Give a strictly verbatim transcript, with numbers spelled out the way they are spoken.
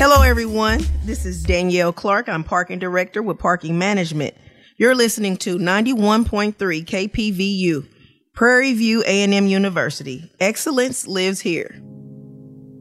Hello, everyone. This is Danielle Clark. I'm Parking Director with Parking Management. You're listening to ninety-one point three K P V U, Prairie View A and M University. Excellence lives here.